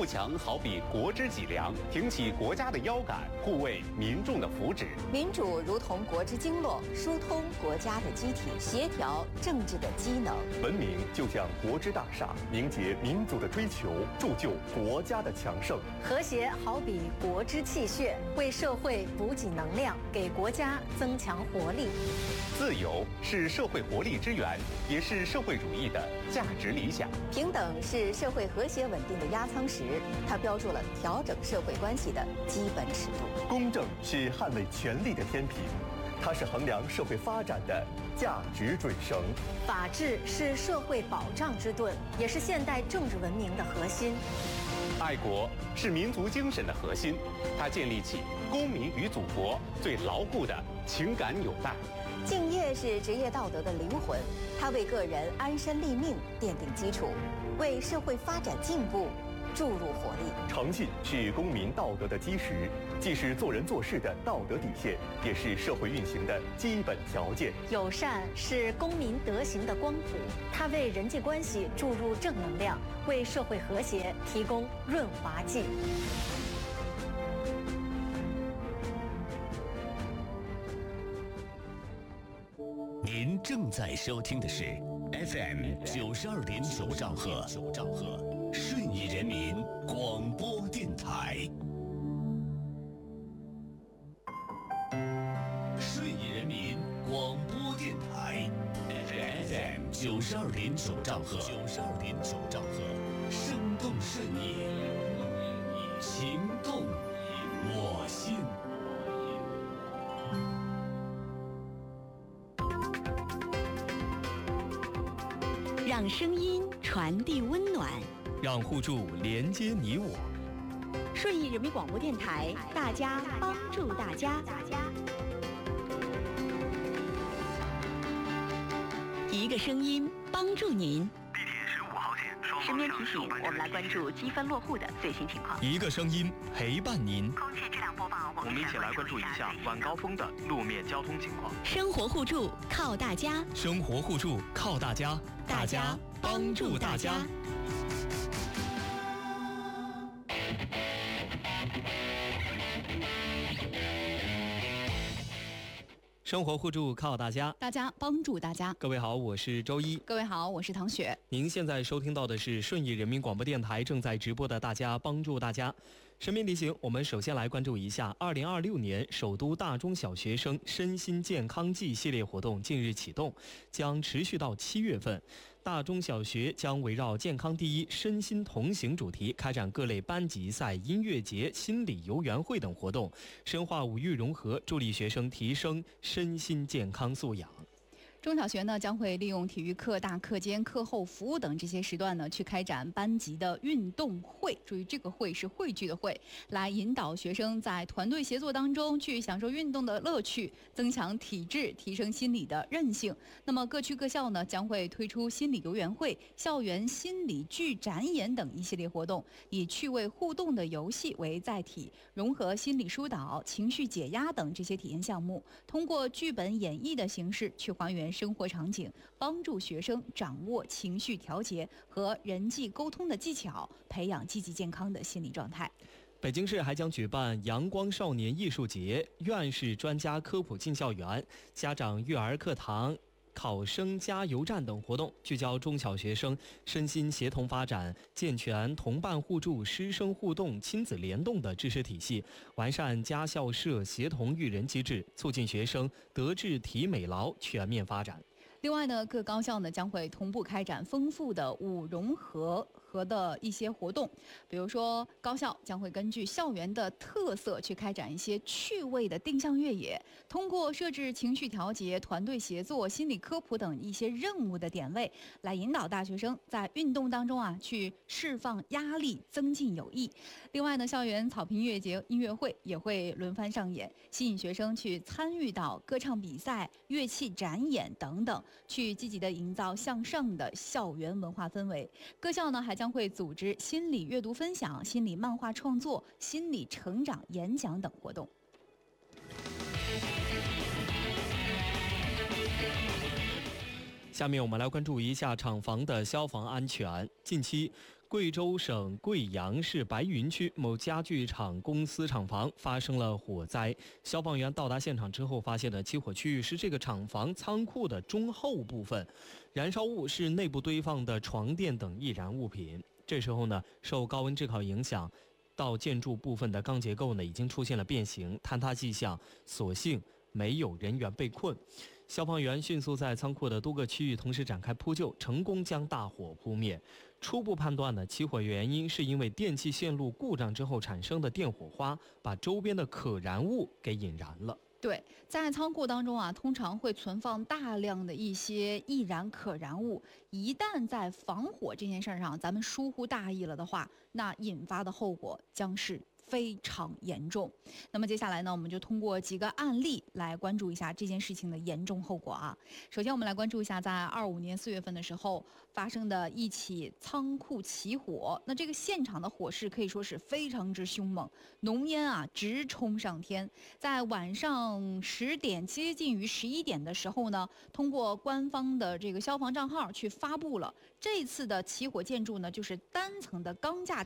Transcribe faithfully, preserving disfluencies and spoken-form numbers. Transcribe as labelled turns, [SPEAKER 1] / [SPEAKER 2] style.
[SPEAKER 1] 富强好比国之脊梁，挺起国家的腰杆，护卫民众的福祉。
[SPEAKER 2] 民主如同国之经络，疏通国家的机体，协调政治的机能。
[SPEAKER 3] 文明就像国之大厦，凝结民族的追求，铸就国家的强盛。
[SPEAKER 4] 和谐好比国之气血，为社会补给能量，给国家增强活力。
[SPEAKER 1] 自由是社会活力之源，也是社会主义的价值理想。
[SPEAKER 2] 平等是社会和谐稳定的压舱石，它标注了调整社会关系的基本尺度。
[SPEAKER 3] 公正是捍卫权力的天平，它是衡量社会发展的价值准绳。
[SPEAKER 4] 法治是社会保障之盾，也是现代政治文明的核心。
[SPEAKER 1] 爱国是民族精神的核心，它建立起公民与祖国最牢固的情感纽带。
[SPEAKER 2] 敬业是职业道德的灵魂，它为个人安身立命奠定基础，为社会发展进步注入活力。
[SPEAKER 3] 诚信是公民道德的基石，既是做人做事的道德底线，也是社会运行的基本条件。
[SPEAKER 4] 友善是公民德行的光谱，它为人际关系注入正能量，为社会和谐提供润滑剂。
[SPEAKER 5] 您正在收听的是 F M 九十二点九兆赫，顺义人民广播电台。顺义人民广播电台 F M 九十二点九兆赫，生动顺义，情动我心。
[SPEAKER 6] 让声音传递温暖，
[SPEAKER 7] 让互助连接你我。
[SPEAKER 6] 顺义人民广播电台，大家帮助大家。一个声音帮助您。
[SPEAKER 8] 地铁十五号线双
[SPEAKER 6] 身边提醒，我们来关注积分落户的最新情况。
[SPEAKER 7] 一个声音陪伴您。
[SPEAKER 8] 空气质量播报，我们一起来关注一下晚高峰的路面交通情况。
[SPEAKER 6] 生活互助靠大家，
[SPEAKER 7] 生活互助靠大家，
[SPEAKER 6] 大家帮助大家。
[SPEAKER 7] 生活互助靠大家，
[SPEAKER 9] 大家帮助大家。
[SPEAKER 7] 各位好，我是周一。
[SPEAKER 9] 各位好，我是唐雪。
[SPEAKER 7] 您现在收听到的是顺义人民广播电台正在直播的《大家帮助大家》。身边提醒，我们首先来关注一下二零二六年首都大中小学生身心健康季系列活动近日启动，将持续到七月份。大中小学将围绕健康第一、身心同行主题，开展各类班级赛、音乐节、心理游园会等活动，深化五育融合，助力学生提升身心健康素养。
[SPEAKER 9] 中小学呢将会利用体育课、大课间、课后服务等这些时段呢，去开展班级的运动会。注意，这个会是汇聚的会，来引导学生在团队协作当中去享受运动的乐趣，增强体质，提升心理的韧性。那么各区各校呢将会推出心理游园会、校园心理剧展演等一系列活动，以趣味互动的游戏为载体，融合心理疏导、情绪解压等这些体验项目，通过剧本演绎的形式去还原生活场景，帮助学生掌握情绪调节和人际沟通的技巧，培养积极健康的心理状态。
[SPEAKER 7] 北京市还将举办阳光少年艺术节、院士专家科普进校园、家长育儿课堂、考生加油站等活动，聚焦中小学生身心协同发展，健全同伴互助、师生互动、亲子联动的知识体系，完善家校社协同育人机制，促进学生德智体美劳全面发展。
[SPEAKER 9] 另外呢，各高校呢将会同步开展丰富的五融合和的一些活动，比如说高校将会根据校园的特色去开展一些趣味的定向越野，通过设置情绪调节、团队协作、心理科普等一些任务的点位，来引导大学生在运动当中啊去释放压力，增进友谊。另外呢，校园草坪音乐节、音乐会也会轮番上演，吸引学生去参与到歌唱比赛、乐器展演等等，去积极的营造向上的校园文化氛围。各校呢还将会组织心理阅读分享、心理漫画创作、心理成长演讲等活动。
[SPEAKER 7] 下面我们来关注一下厂房的消防安全。近期， 贵州省贵阳市白云区某家具厂公司厂房发生了火灾，消防员到达现场之后，发现的起火区域是这个厂房仓库的中后部分，燃烧物是内部堆放的床垫等易燃物品。这时候呢，受高温炙烤影响，到建筑部分的钢结构呢已经出现了变形、坍塌迹象，所幸没有人员被困。消防员迅速在仓库的多个区域同时展开扑救，成功将大火扑灭。初步判断呢，起火原因是因为电气线路故障之后产生的电火花，把周边的可燃物给引燃了。
[SPEAKER 9] 对，在仓库当中啊，通常会存放大量的一些易燃可燃物，一旦在防火这件事上咱们疏忽大意了的话，那引发的后果将是非常严重。那么接下来呢，我们就通过几个案例来关注一下这件事情的严重后果啊。首先，我们来关注一下在二五年四月份的时候发生的一起仓库起火。那这个现场的火势可以说是非常之凶猛，浓烟啊直冲上天。在晚上十点接近于十一点的时候呢，通过官方的这个消防账号去发布了这次的起火建筑呢，就是单层的钢架